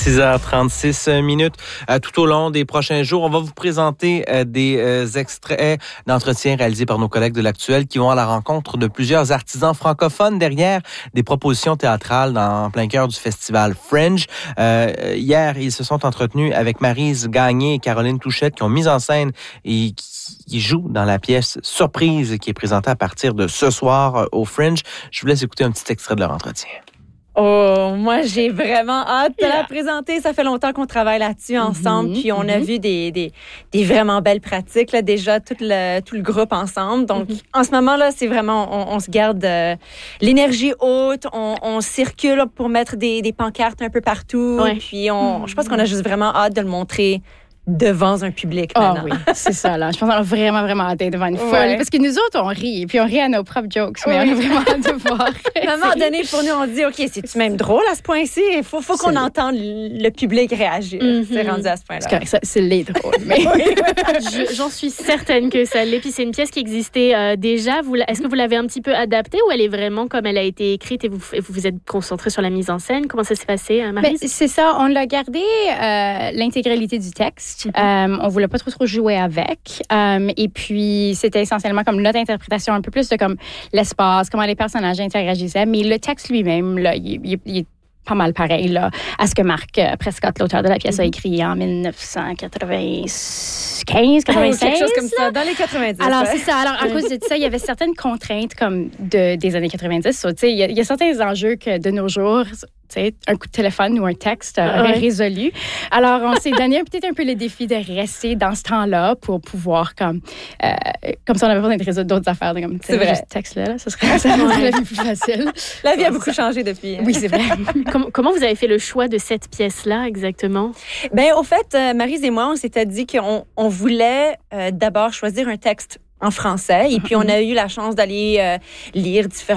6h36 minutes. Tout au long des prochains jours, on va vous présenter des extraits d'entretiens réalisés par nos collègues de l'Actuel qui vont à la rencontre de plusieurs artisans francophones derrière des propositions théâtrales en plein cœur du festival Fringe. Hier, ils se sont entretenus avec Maryse Gagné et Caroline Touchette qui ont mis en scène et qui jouent dans la pièce Surprise qui est présentée à partir de ce soir au Fringe. Je vous laisse écouter un petit extrait de leur entretien. Oh, moi, j'ai vraiment hâte de la présenter. Ça fait longtemps qu'on travaille là-dessus ensemble. Puis on a vu des vraiment belles pratiques, là, déjà, tout le groupe ensemble. Donc, en ce moment-là, c'est vraiment, on se garde l'énergie haute. On circule pour mettre des pancartes un peu partout. Ouais. Puis, je pense qu'on a juste vraiment hâte de le montrer devant un public maintenant. Oui, c'est ça, là. Je pense qu'on a vraiment, vraiment hâte d'être devant une foule. Parce que nous autres, on rit. Puis on rit à nos propres jokes. Mais on a vraiment hâte de voir. À un moment donné, pour nous, on dit, OK, c'est-tu même drôle à ce point-ci? Il faut qu'on entende le public réagir. C'est rendu à ce point-là. C'est correct, c'est les drôles. Mais... J'en suis certaine que ça l'est. Puis c'est une pièce qui existait déjà. Est-ce que vous l'avez un petit peu adaptée ou elle est vraiment comme elle a été écrite et vous vous êtes concentré sur la mise en scène? Comment ça s'est passé, Maryse? C'est ça. On l'a gardé l'intégralité du texte. On voulait pas trop jouer avec. Et puis, c'était essentiellement comme notre interprétation, un peu plus de comme l'espace, comment les personnages interagissaient. Mais le texte lui-même, là, il est pas mal pareil là, à ce que Marc Prescott, l'auteur de la pièce, a écrit en 1995, 96. Quelque chose comme ça, dans les 90. Alors, c'est ça. Alors, à cause de ça, il y avait certaines contraintes comme des années 90. So, il y a certains enjeux que de nos jours, un coup de téléphone ou un texte aurait résolu. Alors, on s'est donné peut-être un peu le défi de rester dans ce temps-là pour pouvoir, comme ça, on avait besoin de résoudre d'autres affaires. Comme, c'est vrai. Ce texte-là, ça serait la vie plus facile. La vie a beaucoup changé depuis. Oui, c'est vrai. Comment vous avez fait le choix de cette pièce-là, exactement? Bien, au fait, Maryse et moi, on s'était dit qu'on voulait d'abord choisir un texte en français. Et puis, on a eu la chance d'aller lire différents